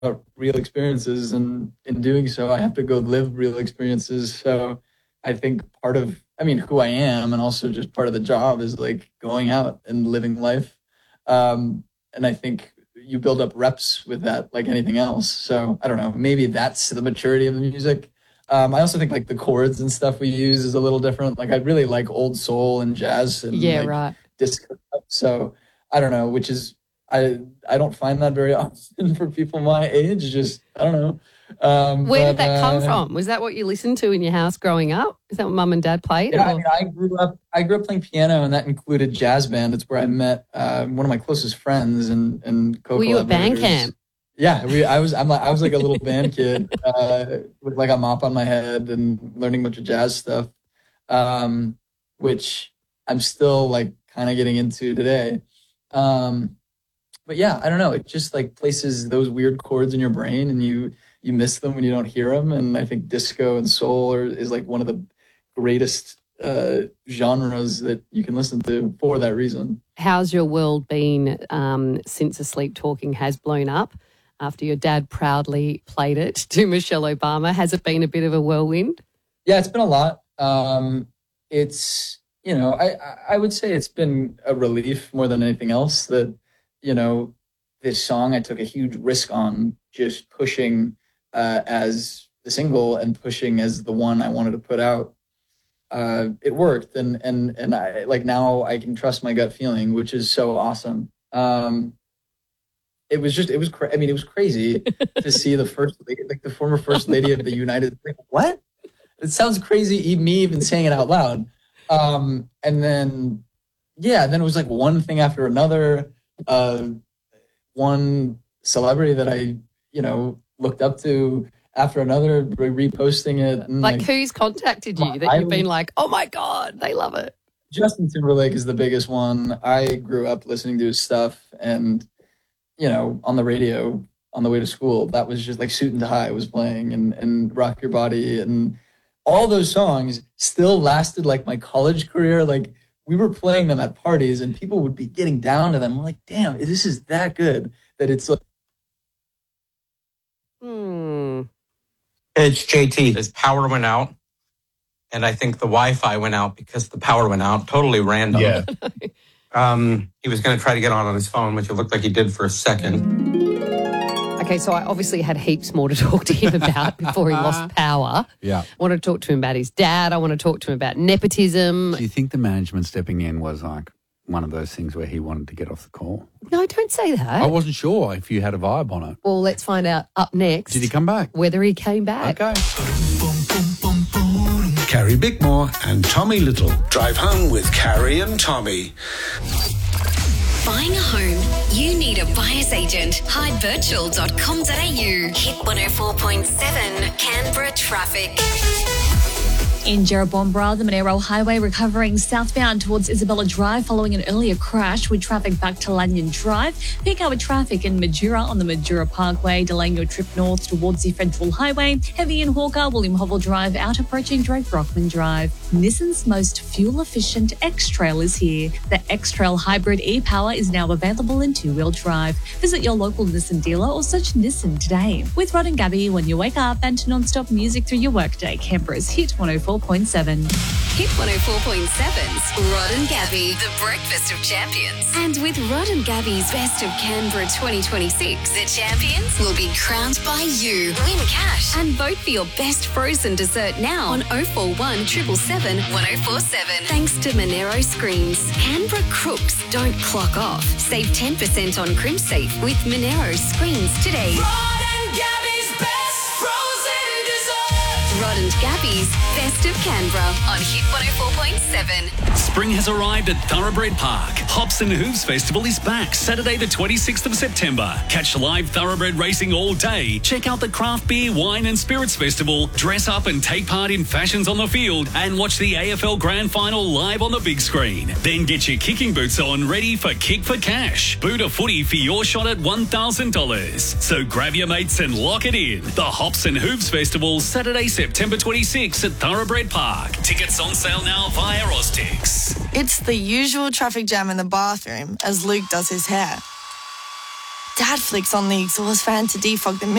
real experiences, and in doing so, I have to go live real experiences. So I think who I am and also just part of the job is like going out and living life. And I think you build up reps with that like anything else. So I don't know, maybe that's the maturity of the music. I also think like the chords and stuff we use is a little different. Like I really like old soul and jazz and right. disco. So I don't know, which is I don't find that very often for people my age. Just I don't know. Where did that come from? Was that what you listened to in your house growing up? Is that what mum and dad played? Yeah, I grew up playing piano, and that included jazz band. It's where I met one of my closest friends and co-collaborators. Were you at band camp? Yeah, I was like a little band kid with like a mop on my head and learning a bunch of jazz stuff, which I'm still like kind of getting into today. But yeah, I don't know. It just like places those weird chords in your brain, and you miss them when you don't hear them. And I think disco and soul is like one of the greatest genres that you can listen to for that reason. How's your world been since Asleep Talking has blown up after your dad proudly played it to Michelle Obama? Has it been a bit of a whirlwind? Yeah, it's been a lot. It's, I would say it's been a relief more than anything else that, this song I took a huge risk on just pushing as the single and pushing as the one I wanted to put out. It worked, and I like now I can trust my gut feeling, which is so awesome. It was crazy to see the first lady, like the former first lady of the United States. What? It sounds crazy, me even saying it out loud. And then it was like one thing after another. One celebrity that I, looked up to after another, reposting it. And like who's contacted you that you've been like, oh my God, they love it? Justin Timberlake is the biggest one. I grew up listening to his stuff, and, on the radio on the way to school, that was just like Suit and Tie was playing, and Rock Your Body, and all those songs still lasted like my college career. Like we were playing them at parties and people would be getting down to them. I'm like, damn, this is that good that it's like. It's JT. His power went out, and I think the Wi-Fi went out because the power went out. Totally random. Yeah. He was going to try to get on his phone, which it looked like he did for a second. Okay, so I obviously had heaps more to talk to him about before he lost power. Yeah. I want to talk to him about his dad. I want to talk to him about nepotism. Do you think the management stepping in was like one of those things where he wanted to get off the call? No, don't say that. I wasn't sure if you had a vibe on it. Well, let's find out up next. Did he come back? Whether he came back. Okay. Carrie Bickmore and Tommy Little. Drive home with Carrie and Tommy. Buying a home, you need a buyer's agent. Hidevirtual.com.au. Hit 104.7 Canberra traffic. In Jerebumbra, the Monero Highway recovering southbound towards Isabella Drive following an earlier crash with traffic back to Lanyon Drive. Peak hour traffic in Majura on the Majura Parkway, delaying your trip north towards the Federal Highway. Heavy in Hawker, William Hovell Drive, out approaching Drake Brockman Drive. Nissan's most fuel-efficient X-Trail is here. The X-Trail Hybrid e-Power is now available in two-wheel drive. Visit your local Nissan dealer or search Nissan today. With Rod and Gabby, when you wake up and non-stop music through your workday, Canberra's Hit 104.7. Hit 104.7's Rod and Gabby, the breakfast of champions. And with Rod and Gabby's Best of Canberra 2026, the champions will be crowned by you. Win cash and vote for your best frozen dessert now on 041 777 1047. Thanks to Monero Screens. Canberra crooks don't clock off. Save 10% on CrimSafe with Monero Screens today. Rod and Gabby's Best Frozen Dessert. Rod and Gabby's Best of Canberra on Hit 104.7. Spring has arrived at Thoroughbred Park. Hops and Hooves Festival is back Saturday the 26th of September. Catch live thoroughbred racing all day. Check out the Craft Beer, Wine and Spirits Festival. Dress up and take part in fashions on the field and watch the AFL Grand Final live on the big screen. Then get your kicking boots on ready for Kick for Cash. Boot a footy for your shot at $1,000. So grab your mates and lock it in. The Hops and Hooves Festival, Saturday, September 26th at Thoroughbred Park. Tickets on sale now via Oztix. It's the usual traffic jam in the bathroom as Luke does his hair. Dad flicks on the exhaust fan to defog the